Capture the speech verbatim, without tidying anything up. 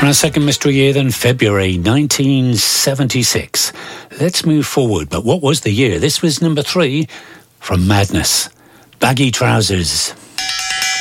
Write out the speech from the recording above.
On our second mystery year then, February nineteen seventy-six. Let's move forward. But what was the year? This was number three from Madness. Baggy Trousers.